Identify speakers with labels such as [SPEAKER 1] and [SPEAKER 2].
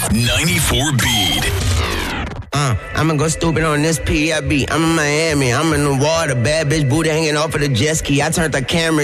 [SPEAKER 1] 94 Beat.
[SPEAKER 2] I'ma go stupid on this PIB. I'm in Miami, I'm in the water. Bad bitch booty hanging off of the jet ski. I turned the camera